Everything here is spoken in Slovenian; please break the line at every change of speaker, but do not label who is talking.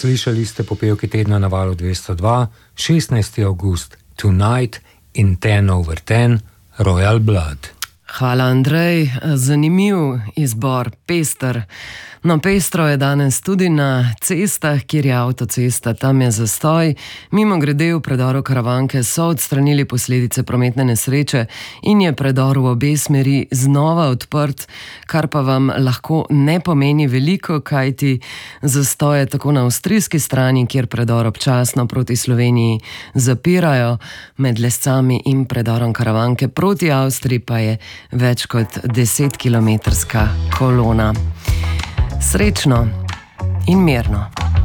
Slišali ste popevki tedna na valu 202, 16. august, Tonight in 10/10, Royal Blood.
Hvala, Andrej. Zanimiv izbor, pester. No, pestro je danes tudi na cestah, kjer je avtocesta, tam je zastoj. Mimogrede, v predoru Karavanke so odstranili posledice prometne nesreče in je predor v obe smeri znova odprt, kar pa vam lahko ne pomeni veliko, kajti zastoje tako na avstrijski strani, kjer predor občasno proti Sloveniji zapirajo, med Lescami in predorom Karavanke proti Avstriji pa je več kot 10-kilometrska kolona. Srečno in mirno.